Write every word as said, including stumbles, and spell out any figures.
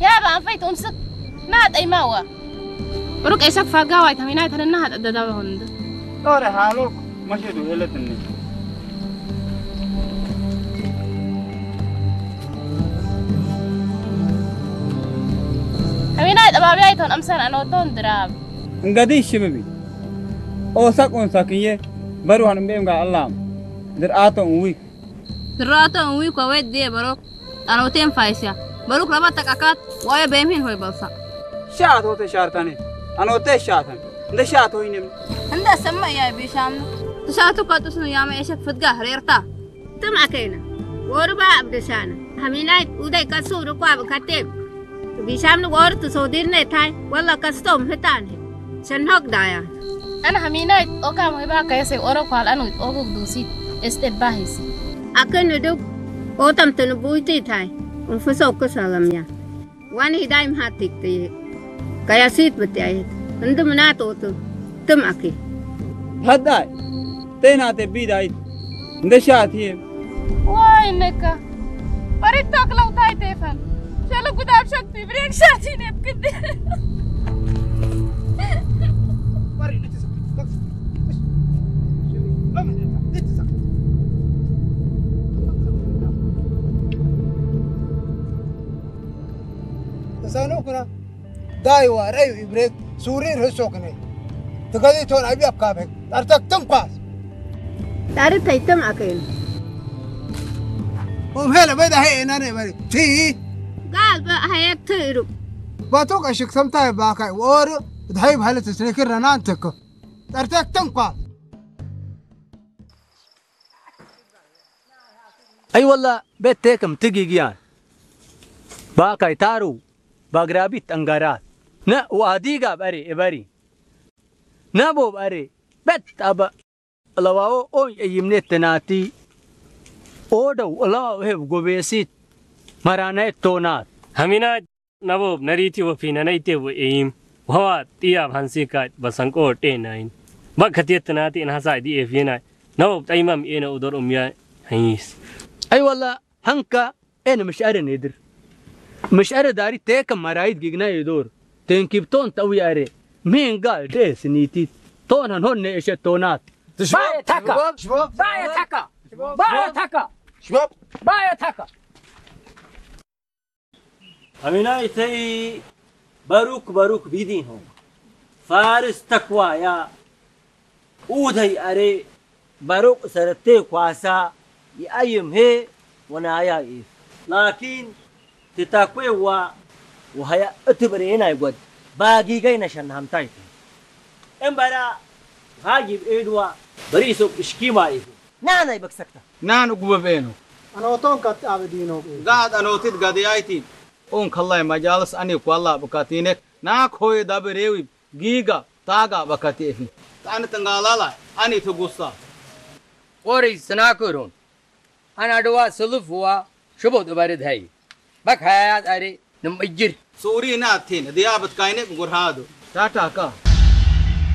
يا بان فايت أمسك ناد أي ماوى بروك إيشك فاقاوي تميناي تننها تددوا هند طاري حالوك مشيتو هلتني تميناي تبابي تون أمسان أنا وتون دراب انقدي شبابي او ساكون ساكيه برو هنم بيم قال الله دراتو ويك دراتو ويك ويد دي بروك أنا وتين فايسيا بروك ربطك أكاد ويا بيمين هوي بلصا شات هو تشارتني أنا وتي شاتن ده شات هو ينم عند سما يا بيشام تشاتو قطسنا يا ما إيشك فتقه ريرتا تم أكينا وربا أبدسانا هميناي وداي كسور ركوا بكتب بيشام نقول تصوديرنا تاي ولا كستوم هتانه شنهك دايا أنا هميناي أوكا مهبا كيسي أوروك والأنو أوكوك دوسيت استباهيسي أكن ندوك أوتم تنبويتي تاي ونفسوك سلام يا واني دايم هاتيك تي كيا سيت بتاعي عند منات أوتو تم أكي هداي تينا تبيد عيد ده شات هي واي نكا بريتك لو تاي تفهم شالو قدام شكتي بريك شاتي نبكد تسانوكنا دايوا رأيو إبريك سورير هسوكني تقدي تون أبي أبكابك أرتك تنقاس تاري تايتم أكين هم هلا بدا هي أنا بري تي قال بقى هيك تيرو باتوك أشك سمتاي باكاي وورو تحيب هلا تسلكر رنانتك أرتك تنقاس أي والله بيتكم تجي جيان باكاي تارو باغرابيت أنغارات نا واديغا بري بري نابو بري بيت أبا لواو أو يمني تناتي أودو لواو هيف غوبيسيت مرانة تونات همينا نابو نريتي وفينا نيتي وإيم وهو تياب هنسيكا بسانكو تيناين بكتيت تناتي إنها سايدي إفينا نابو تايمام إينا أدور أميا هنيس أي والله هنكا أنا مش أرى ندر مش أرى داري تيكم مرايد جيجنا يدور تنكيب تون توي أرى مين قال ده سنيتي تون هنون نيش تونات باية تكا باية تكا باية تكا شباب باية تكا هميناي تي باروك باروك بيدينهم فارس تقوى يا ودهي أري باروك سرتي كواسا يأيم هي ونايا إيه لكن تتاكوي و وهيا اتبرينا يقول باقي جاينا شان هم تايتي إم برا هاجي بإيدوا بريسو إشكي ما إيه نانا يبك سكتة نانو قوة بينو أنا وطن كت عبدينه قاعد أنا وتيد قاعد يايتين أون خلاي مجالس أني والله بكاتينك ناك هوي دابريوي جيجا تاجا بكاتيفي أنا تنقالا أني تقصا وري سناكورون أنا دوا سلفوا شبود بارد هاي بك حياة أري نمجر سوري ناتين ديابت كاينك غرهادو تاتا كا